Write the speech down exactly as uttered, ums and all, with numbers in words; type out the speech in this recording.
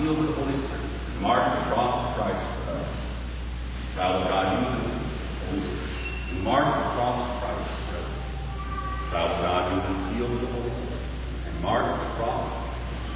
sealed with the Holy Spirit. Mark the cross of Christ for us. Child of God, you have been sealed with the Holy Spirit. Mark the cross of Christ for us. Child of God, you have been sealed with the Holy Spirit. And mark the cross of